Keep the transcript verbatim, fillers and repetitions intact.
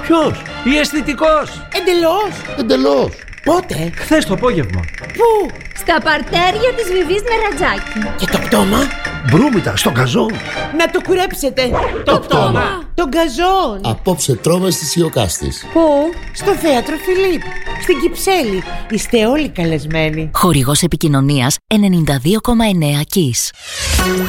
Ποιος? Η αισθητικός. Εντελώς. Εντελώς. Πότε? Χθες το απόγευμα. Πού? Στα παρτέρια της Βιβής Νερατζάκη. Και το πτώμα? Μπρούμητα στον καζόν. Να το κουρέψετε. Το πτώμα. Τον καζόν. Απόψε τρώμε στις Ιωκάστης. Πού? Στο θέατρο Φιλίπ. Στην Κυψέλη. Είστε όλοι καλεσμένοι. Χορηγός επικοινωνίας ενενήντα δύο κόμμα εννέα Kiss.